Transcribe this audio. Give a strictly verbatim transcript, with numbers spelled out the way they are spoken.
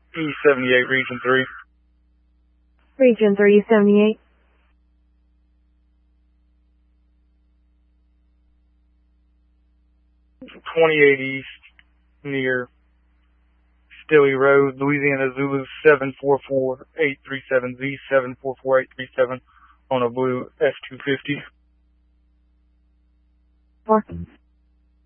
E seventy-eight, Region three. Region three, seventy-eight. twenty-eight East, near Stilley Road, Louisiana Zulu seven four four eight three seven Z seven four four eight three seven on a blue S two fifty. Four.